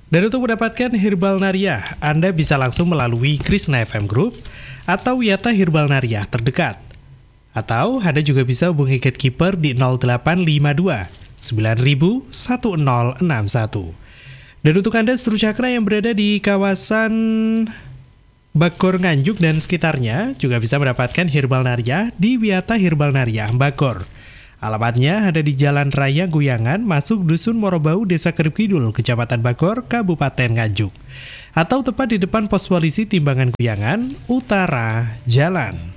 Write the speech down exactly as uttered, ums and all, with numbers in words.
Dan untuk mendapatkan Herbal Nariah, Anda bisa langsung melalui Krishna F M Group atau Wiyata Herbal Nariah terdekat. Atau Anda juga bisa hubungi Gatekeeper di nol delapan lima dua sembilan nol satu nol enam satu. Dan untuk Anda seluruh cakra yang berada di kawasan Bagor Nganjuk dan sekitarnya juga bisa mendapatkan Herbal Nariah di Wiyata Herbal Nariah Bagor. Alamatnya ada di Jalan Raya Guyangan, masuk Dusun Morobau, Desa Kerip Kidul, Kecamatan Bagor, Kabupaten Nganjuk. Atau tepat di depan pos polisi Timbangan Guyangan, Utara Jalan.